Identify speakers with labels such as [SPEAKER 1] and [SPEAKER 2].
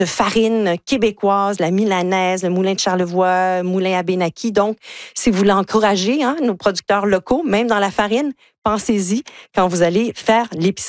[SPEAKER 1] de farine québécoise, la milanaise, le moulin de Charlevoix, moulin à Benaki. Donc, si vous voulez encourager nos producteurs locaux, même dans la farine, pensez-y quand vous allez faire l'épicerie.